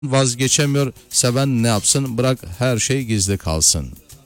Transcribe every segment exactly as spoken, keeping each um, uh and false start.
vazgeçemiyor. Seven ne yapsın? Bırak her şey gizli kalsın.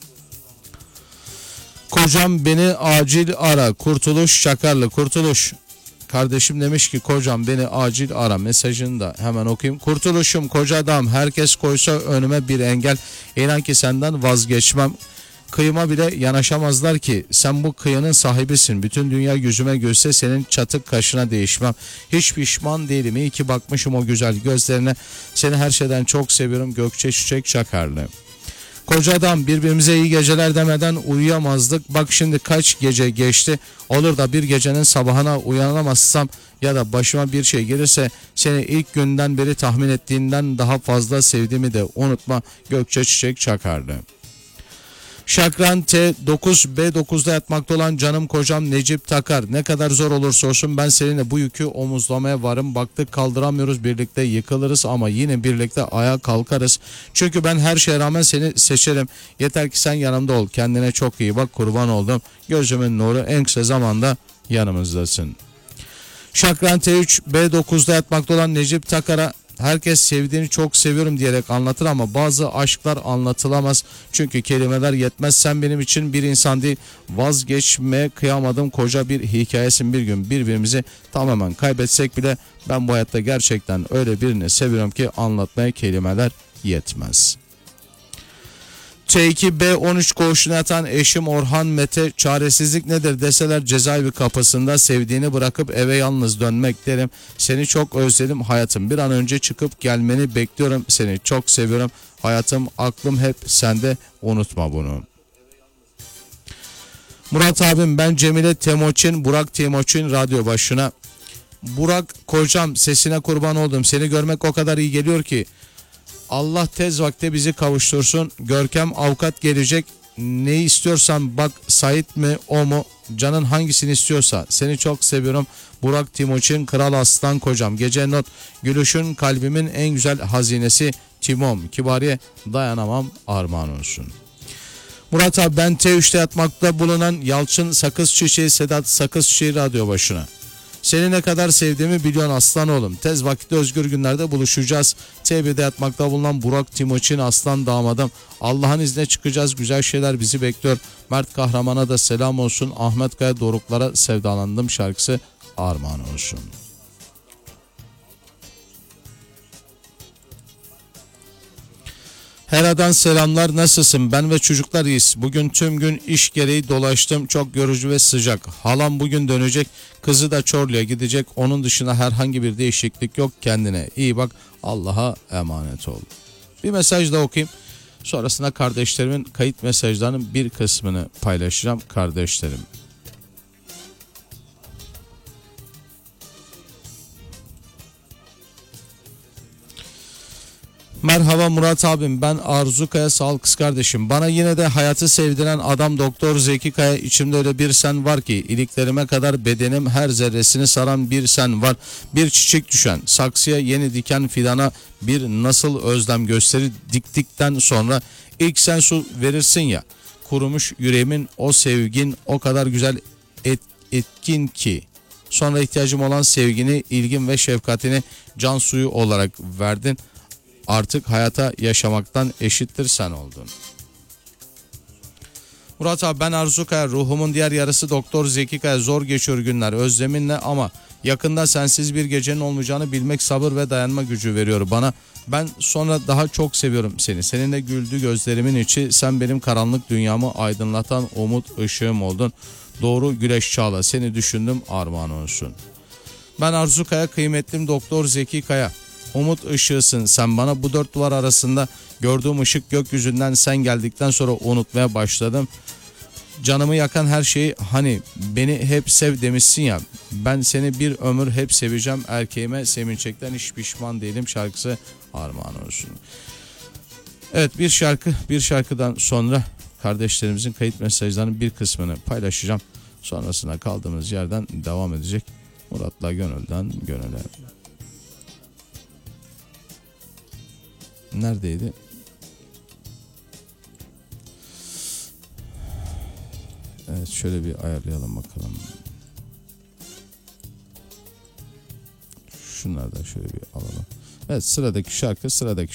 Kocam beni acil ara. Kurtuluş Çakarlı. Kurtuluş kardeşim demiş ki kocam beni acil ara, mesajını da hemen okuyayım. Kurtuluşum koca adam, herkes koysa önüme bir engel, inan ki senden vazgeçmem. Kıyıma bile yanaşamazlar ki, sen bu kıyının sahibisin. Bütün dünya yüzüme gülse senin çatık kaşına değişmem. Hiç pişman değilim, iyi ki bakmışım o güzel gözlerine. Seni her şeyden çok seviyorum. Gökçe Çiçek Çakarlı. Koca adam, birbirimize iyi geceler demeden uyuyamazdık. Bak şimdi kaç gece geçti. Olur da bir gecenin sabahına uyanamazsam ya da başıma bir şey gelirse seni ilk günden beri tahmin ettiğinden daha fazla sevdiğimi de unutma. Gökçe Çiçek Çakarlı. Şakran T dokuz B dokuzda yatmakta olan canım kocam Necip Takar. Ne kadar zor olursa olsun ben seninle bu yükü omuzlamaya varım. Baktık kaldıramıyoruz, birlikte yıkılırız ama yine birlikte ayağa kalkarız. Çünkü ben her şeye rağmen seni seçerim. Yeter ki sen yanımda ol. Kendine çok iyi bak, kurban oldum. Gözümün nuru, en kısa zamanda yanımızdasın. Şakran T üç B dokuzda yatmakta olan Necip Takar'a herkes sevdiğini çok seviyorum diyerek anlatır ama bazı aşklar anlatılamaz. Çünkü kelimeler yetmez. Sen benim için bir insan değil, vazgeçmeye kıyamadım koca bir hikayesin. Bir gün birbirimizi tamamen kaybetsek bile ben bu hayatta gerçekten öyle birini seviyorum ki anlatmaya kelimeler yetmez. T iki B on üç koğuşuna yatan eşim Orhan Mete, çaresizlik nedir deseler cezaevi kapısında, sevdiğini bırakıp eve yalnız dönmek derim. Seni çok özledim hayatım, bir an önce çıkıp gelmeni bekliyorum, seni çok seviyorum hayatım, aklım hep sende, unutma bunu. Murat abim, ben Cemile Temoçin, Burak Temoçin radyo başına. Burak kocam, sesine kurban oldum, seni görmek o kadar iyi geliyor ki. Allah tez vakte bizi kavuştursun. Görkem avukat gelecek. Neyi istiyorsan bak, Sait mi o mu, canın hangisini istiyorsa. Seni çok seviyorum. Burak Timoçin, Kral Aslan kocam. Gece not, gülüşün kalbimin en güzel hazinesi. Timom Kibariye, dayanamam armağan olsun. Murat abi, ben T üçte yatmakta bulunan Yalçın Sakız Çiçeği Sedat Sakız Çiçeği radyo başına. Seni ne kadar sevdiğimi biliyorsun aslan oğlum. Tez vakitte özgür günlerde buluşacağız. T birde yatmakta bulunan Burak Timoçin aslan damadım. Allah'ın izniyle çıkacağız. Güzel şeyler bizi bekliyor. Mert Kahraman'a da selam olsun. Ahmet Kaya Doruklara sevdalandım şarkısı armağan olsun. Hera'dan selamlar, nasılsın? Ben ve çocuklar iyiyiz. Bugün tüm gün iş gereği dolaştım. Çok yorucu ve sıcak. Halam bugün dönecek. Kızı da Çorlu'ya gidecek. Onun dışında herhangi bir değişiklik yok. Kendine iyi bak. Allah'a emanet ol. Bir mesaj da okuyayım. Sonrasında kardeşlerimin kayıt mesajlarının bir kısmını paylaşacağım kardeşlerim. Merhaba Murat abim, ben Arzu Kaya, sağ ol kız kardeşim. Bana yine de hayatı sevdiren adam Doktor Zeki Kaya, içimde öyle bir sen var ki iliklerime kadar bedenim her zerresini saran bir sen var. Bir çiçek düşen saksıya, yeni diken fidana bir nasıl özlem gösterir diktikten sonra ilk sen su verirsin ya, kurumuş yüreğimin o sevgin o kadar güzel et, etkin ki. Sonra ihtiyacım olan sevgini, ilgin ve şefkatini can suyu olarak verdin. Artık hayata yaşamaktan eşittir sen oldun. Murat abi, ben Arzu Kaya, ruhumun diğer yarısı Doktor Zeki Kaya. Zor geçiyor günler özleminle ama yakında sensiz bir gecenin olmayacağını bilmek sabır ve dayanma gücü veriyor bana. Ben sonra daha çok seviyorum seni. Seninle güldü gözlerimin içi. Sen benim karanlık dünyamı aydınlatan umut ışığım oldun. Doğru Güneş Çağla, seni düşündüm armağan olsun. Ben Arzu Kaya, kıymetlim Doktor Zeki Kaya. Umut ışığısın sen bana, bu dört duvar arasında gördüğüm ışık gökyüzünden sen geldikten sonra unutmaya başladım. Canımı yakan her şeyi, hani beni hep sev demişsin ya, ben seni bir ömür hep seveceğim, erkeğime sevinçekten hiç pişman değilim şarkısı armağan olsun. Evet, bir şarkı bir şarkıdan sonra kardeşlerimizin kayıt mesajlarının bir kısmını paylaşacağım. Sonrasında kaldığımız yerden devam edecek. Murat'la gönülden gönüle. Neredeydi? Evet, şöyle bir ayarlayalım bakalım. Şunları da şöyle bir alalım. Evet, sıradaki şarkı sıradaki